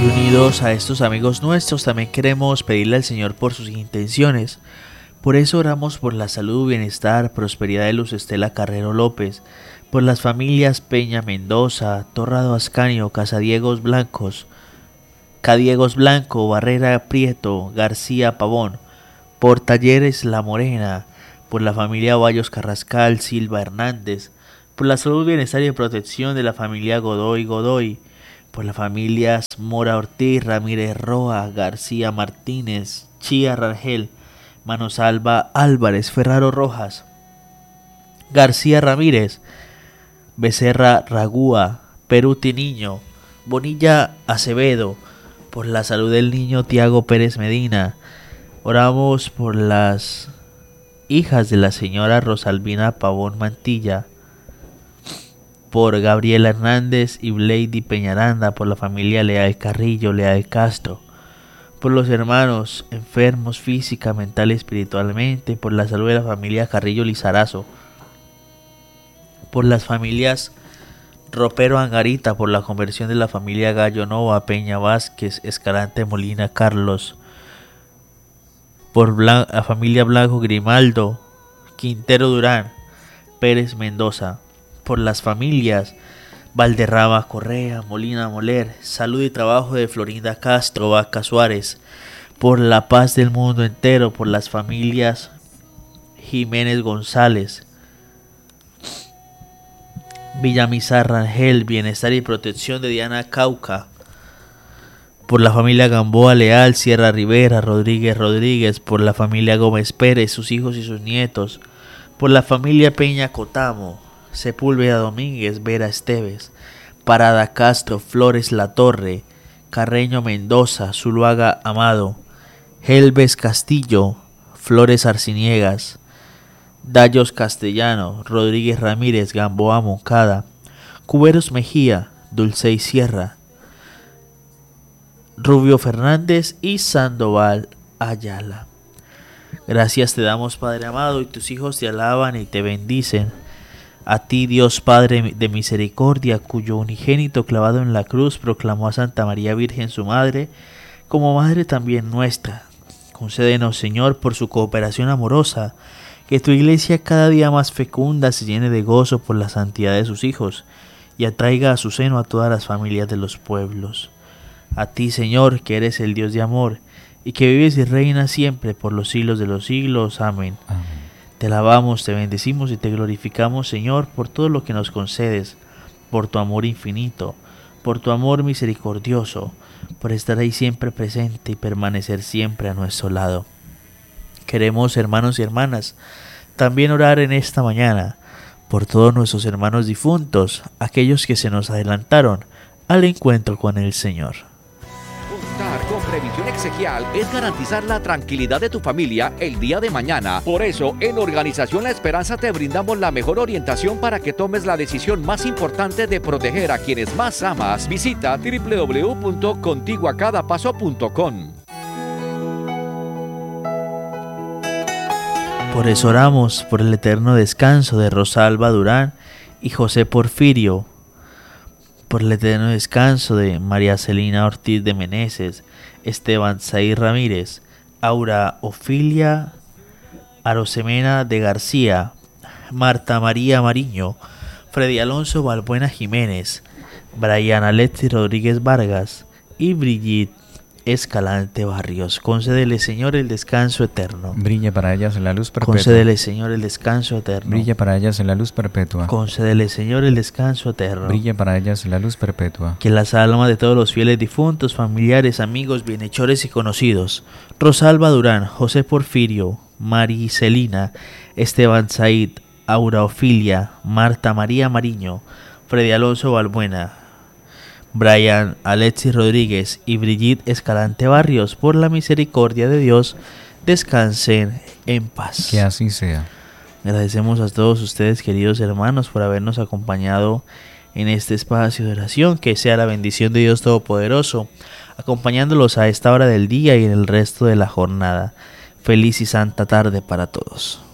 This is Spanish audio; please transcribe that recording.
Y unidos a estos amigos nuestros, también queremos pedirle al Señor por sus intenciones. Por eso oramos por la salud, bienestar, prosperidad de Luz Estela Carrero López, por las familias Peña Mendoza, Torrado Ascanio, Casadiegos Blancos, Cadiegos Blanco, Barrera Prieto, García Pavón, por Talleres La Morena, por la familia Bayos Carrascal, Silva Hernández, por la salud, bienestar y protección de la familia Godoy, por las familias Mora Ortiz, Ramírez Roa, García Martínez, Chía Rangel, Manosalva Álvarez, Ferraro Rojas, García Ramírez, Becerra Ragúa, Peruti Niño, Bonilla Acevedo, por la salud del niño Tiago Pérez Medina. Oramos por las hijas de la señora Rosalvina Pavón Mantilla, por Gabriela Hernández y Blady Peñaranda, por la familia Leal Carrillo, Leal Castro, por los hermanos enfermos física, mental y espiritualmente, por la salud de la familia Carrillo Lizarazo, por las familias Ropero Angarita, por la conversión de la familia Gallo Nova, Peña Vázquez, Escalante Molina Carlos, por la familia Blanco Grimaldo, Quintero Durán, Pérez Mendoza, por las familias Valderrama Correa, Molina Moler, salud y trabajo de Florinda Castro, Vaca Suárez, por la paz del mundo entero, por las familias Jiménez González, Villamizar Rangel, bienestar y protección de Diana Cauca, por la familia Gamboa Leal, Sierra Rivera, Rodríguez, por la familia Gómez Pérez, sus hijos y sus nietos, por la familia Peña Cotamo, Sepúlveda Domínguez, Vera Esteves, Parada Castro, Flores La Torre, Carreño Mendoza, Zuluaga Amado, Helves Castillo, Flores Arciniegas, Dallos Castellano, Rodríguez Ramírez, Gamboa Moncada, Cuberos Mejía, Dulcey Sierra, Rubio Fernández y Sandoval Ayala. Gracias te damos, Padre amado, y tus hijos te alaban y te bendicen. A ti, Dios Padre de misericordia, cuyo unigénito clavado en la cruz proclamó a Santa María Virgen su Madre, como Madre también nuestra. Concédenos, Señor, por su cooperación amorosa, que tu iglesia cada día más fecunda se llene de gozo por la santidad de sus hijos y atraiga a su seno a todas las familias de los pueblos. A ti, Señor, que eres el Dios de amor y que vives y reinas siempre por los siglos de los siglos. Amén. Amén. Te alabamos, te bendecimos y te glorificamos, Señor, por todo lo que nos concedes, por tu amor infinito, por tu amor misericordioso, por estar ahí siempre presente y permanecer siempre a nuestro lado. Queremos, hermanos y hermanas, también orar en esta mañana por todos nuestros hermanos difuntos, aquellos que se nos adelantaron al encuentro con el Señor. Contar con previsión exequial es garantizar la tranquilidad de tu familia el día de mañana. Por eso, en Organización La Esperanza te brindamos la mejor orientación para que tomes la decisión más importante de proteger a quienes más amas. Visita www.contiguacadapaso.com. Por eso oramos por el eterno descanso de Rosalba Durán y José Porfirio, por el eterno descanso de María Celina Ortiz de Meneses, Esteban Zahir Ramírez, Aura Ofilia Arosemena de García, Marta María Mariño, Freddy Alonso Balbuena Jiménez, Brian Alexis Rodríguez Vargas y Brigitte Escalante Barrios. Concédele, Señor, el descanso eterno. Brille para ellas la luz perpetua. Concédele, Señor, el descanso eterno. Brille para ellas la luz perpetua. Concédele, Señor, el descanso eterno. Brille para ellas la luz perpetua. Que las almas de todos los fieles difuntos, familiares, amigos, bienhechores y conocidos, Rosalba Durán, José Porfirio, Mari Celina, Esteban Said, Aura Ofilia, Marta María Mariño, Freddy Alonso Balbuena, Brian Alexis Rodríguez y Brigitte Escalante Barrios, por la misericordia de Dios, descansen en paz. Que así sea. Agradecemos a todos ustedes, queridos hermanos, por habernos acompañado en este espacio de oración. Que sea la bendición de Dios Todopoderoso acompañándolos a esta hora del día y en el resto de la jornada. Feliz y santa tarde para todos.